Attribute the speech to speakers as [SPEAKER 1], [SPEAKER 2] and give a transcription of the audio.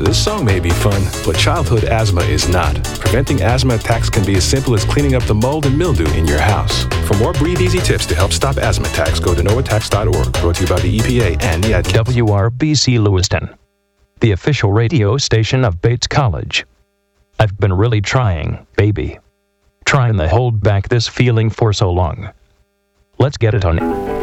[SPEAKER 1] This song may be fun, but childhood asthma is not. Preventing asthma attacks can be as simple as cleaning up the mold and mildew in your house. For more Breathe Easy tips to help stop asthma attacks, go to noattacks.org. Brought to you by the EPA and the Ad Council.
[SPEAKER 2] WRBC Lewiston, the official radio station of Bates College. I've been really trying, baby. Trying to hold back this feeling for so long. Let's get it on.